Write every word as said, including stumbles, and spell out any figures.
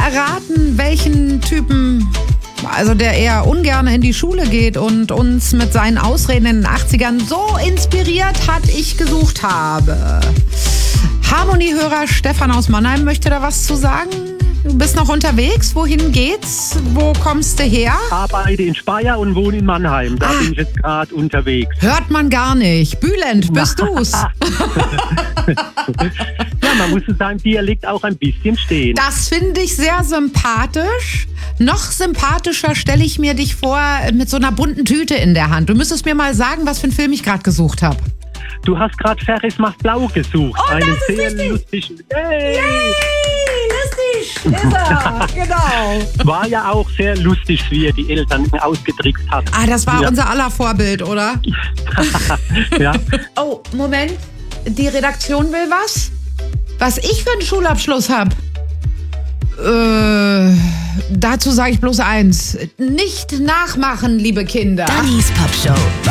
erraten, welchen Typen, also der eher ungern in die Schule geht und uns mit seinen Ausreden in den achtzigern so inspiriert hat, ich gesucht habe. Harmoniehörer Stefan aus Mannheim möchte da was zu sagen. Du bist noch unterwegs. Wohin geht's? Wo kommst du her? Ich arbeite in Speyer und wohne in Mannheim. Da ah. bin ich jetzt gerade unterwegs. Hört man gar nicht. Bülent, bist du's? Ja, man muss in seinem Dialekt auch ein bisschen stehen. Das finde ich sehr sympathisch. Noch sympathischer stelle ich mir dich vor mit so einer bunten Tüte in der Hand. Du müsstest mir mal sagen, was für einen Film ich gerade gesucht habe. Du hast gerade Ferris macht blau gesucht. Oh, einen das ist sehr richtig. lustigen. Yay! Yay! Lustig ist er, genau. War ja auch sehr lustig, wie er die Eltern ausgetrickst hat. Ah, das war ja. unser aller Vorbild, oder? Ja. Oh, Moment. Die Redaktion will was? Was ich für einen Schulabschluss habe? Äh, dazu sage ich bloß eins. Nicht nachmachen, liebe Kinder. Dannys Pop Show.